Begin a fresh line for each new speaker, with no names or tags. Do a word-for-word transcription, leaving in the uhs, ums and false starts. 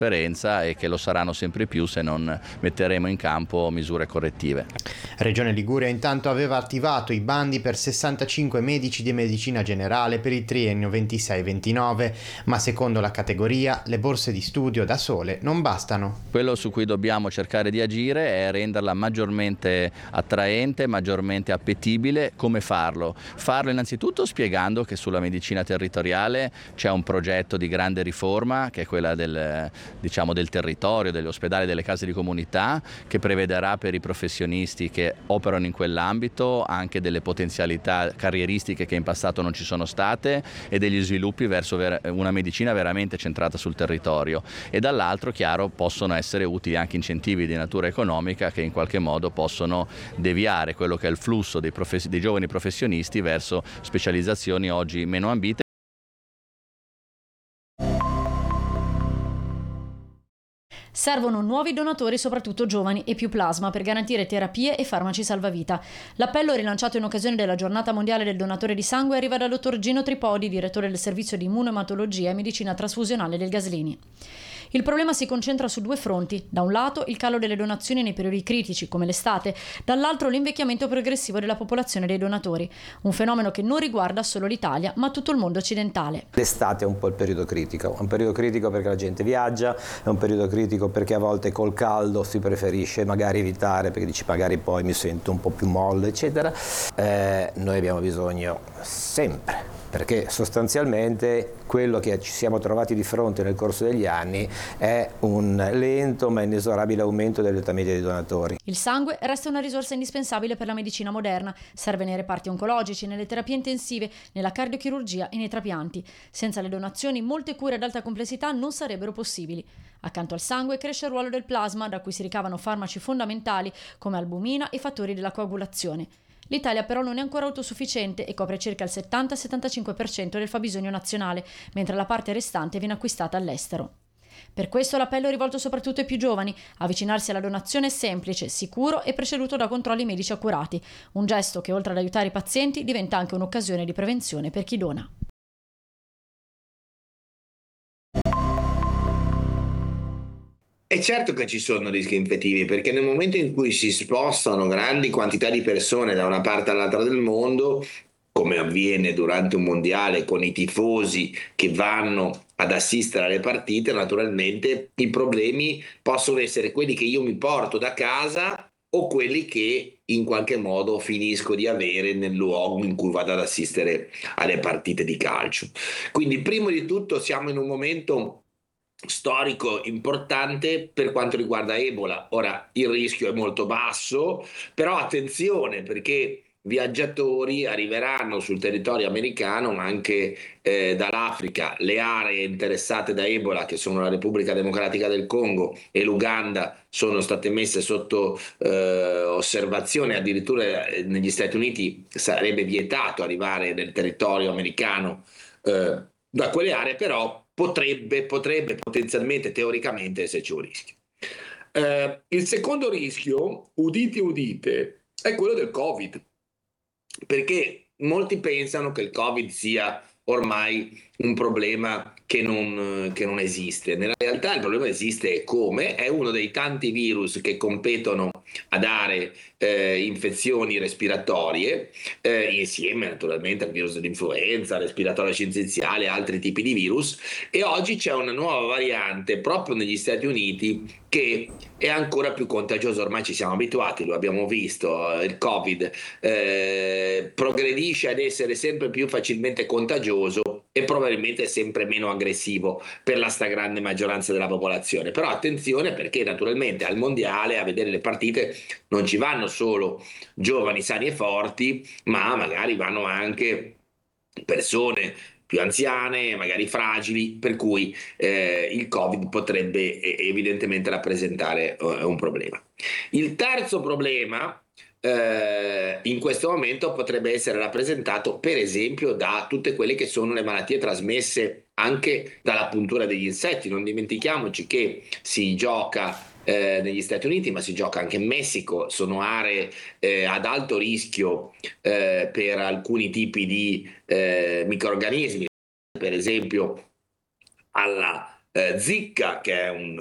e che lo saranno sempre più se non metteremo in campo misure correttive.
Regione Liguria intanto aveva attivato i bandi per sessantacinque medici di medicina generale per il triennio ventisei ventinove, ma secondo la categoria le borse di studio da sole non bastano.
Quello su cui dobbiamo cercare di agire è renderla maggiormente attraente, maggiormente appetibile. Come farlo? Farlo innanzitutto spiegando che sulla medicina territoriale c'è un progetto di grande riforma che è quella del diciamo del territorio, degli ospedali, delle case di comunità, che prevederà per i professionisti che operano in quell'ambito anche delle potenzialità carrieristiche che in passato non ci sono state e degli sviluppi verso una medicina veramente centrata sul territorio, e dall'altro, chiaro, possono essere utili anche incentivi di natura economica che in qualche modo possono deviare quello che è il flusso dei, profes- dei giovani professionisti verso specializzazioni oggi meno ambite.
Servono nuovi donatori, soprattutto giovani, e più plasma per garantire terapie e farmaci salvavita. L'appello, rilanciato in occasione della giornata mondiale del donatore di sangue, arriva dal dottor Gino Tripodi, direttore del servizio di immunoematologia e medicina trasfusionale del Gaslini. Il problema si concentra su due fronti: da un lato il calo delle donazioni nei periodi critici come l'estate, dall'altro l'invecchiamento progressivo della popolazione dei donatori, un fenomeno che non riguarda solo l'Italia ma tutto il mondo occidentale.
L'estate è un po' il periodo critico, è un periodo critico perché la gente viaggia, è un periodo critico perché a volte col caldo si preferisce magari evitare perché dici magari poi mi sento un po' più molle eccetera. Eh, noi abbiamo bisogno sempre, perché sostanzialmente quello che ci siamo trovati di fronte nel corso degli anni è un lento ma inesorabile aumento dell'età media dei donatori.
Il sangue resta una risorsa indispensabile per la medicina moderna, serve nei reparti oncologici, nelle terapie intensive, nella cardiochirurgia e nei trapianti. Senza le donazioni molte cure ad alta complessità non sarebbero possibili. Accanto al sangue cresce il ruolo del plasma, da cui si ricavano farmaci fondamentali come albumina e fattori della coagulazione. L'Italia però non è ancora autosufficiente e copre circa il settanta settantacinque per cento del fabbisogno nazionale, mentre la parte restante viene acquistata all'estero. Per questo l'appello è rivolto soprattutto ai più giovani: avvicinarsi alla donazione è semplice, sicuro e preceduto da controlli medici accurati, un gesto che oltre ad aiutare i pazienti diventa anche un'occasione di prevenzione per chi dona.
È certo che ci sono rischi infettivi, perché nel momento in cui si spostano grandi quantità di persone da una parte all'altra del mondo, come avviene durante un mondiale con i tifosi che vanno ad assistere alle partite, naturalmente i problemi possono essere quelli che io mi porto da casa o quelli che in qualche modo finisco di avere nel luogo in cui vado ad assistere alle partite di calcio. Quindi prima di tutto siamo in un momento storico importante per quanto riguarda Ebola. Ora il rischio è molto basso, però attenzione, perché viaggiatori arriveranno sul territorio americano ma anche eh, dall'Africa. Le aree interessate da Ebola, che sono la Repubblica Democratica del Congo e l'Uganda, sono state messe sotto eh, osservazione. Addirittura eh, negli Stati Uniti sarebbe vietato arrivare nel territorio americano eh, da quelle aree, però potrebbe, potrebbe potenzialmente, teoricamente, esserci un rischio. Eh, il secondo rischio, udite udite, è quello del Covid, perché molti pensano che il Covid sia ormai un problema che non, che non esiste. Nella realtà il problema esiste, e come? È uno dei tanti virus che competono a dare eh, infezioni respiratorie, eh, insieme naturalmente al virus dell'influenza, respiratorio syncytiale e altri tipi di virus, e oggi c'è una nuova variante proprio negli Stati Uniti che è ancora più contagiosa. Ormai ci siamo abituati, lo abbiamo visto, il Covid eh, progredisce ad essere sempre più facilmente contagioso e probabilmente sempre meno aggressivo per la stragrande maggioranza della popolazione. Però attenzione, perché naturalmente al mondiale a vedere le partite non ci vanno solo giovani sani e forti, ma magari vanno anche persone più anziane, magari fragili, per cui eh, il Covid potrebbe eh, evidentemente rappresentare eh, un problema. Il terzo problema eh, in questo momento potrebbe essere rappresentato per esempio da tutte quelle che sono le malattie trasmesse anche dalla puntura degli insetti. Non dimentichiamoci che si gioca Eh, negli Stati Uniti, ma si gioca anche in Messico. Sono aree eh, ad alto rischio eh, per alcuni tipi di eh, microrganismi, per esempio alla eh, Zika, che è un